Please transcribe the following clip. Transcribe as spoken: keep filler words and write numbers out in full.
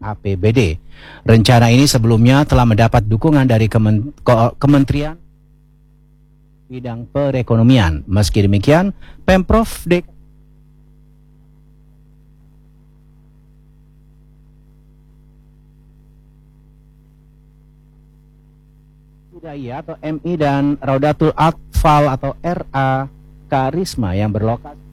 A P B D. Rencana ini sebelumnya telah mendapat dukungan dari Kemen Kementerian Bidang Perekonomian. Meski demikian, Pemprov D K I Hidayah atau M I dan Raudatul Atfal atau R A Karisma yang berlokasi